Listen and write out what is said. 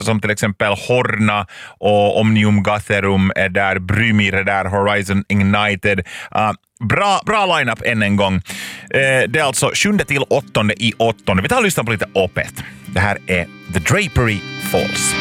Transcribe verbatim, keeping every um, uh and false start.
som till exempel Horna och Omnium Gatherum är där, Brymir är där, Horizon Ignited. Uh, bra, bra line-up än en gång. Uh, det är alltså sjunde till åttonde i åttonde. Vi tar och lyssnar på lite opet. Det här är The Drapery Falls.